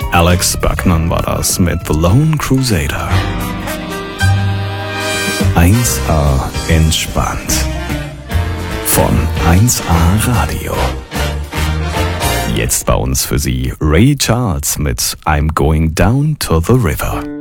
Alex Buckman war das mit The Lone Crusader. 1A entspannt. Von 1A Radio. Jetzt bei uns für Sie Ray Charles mit I'm Going Down to the River.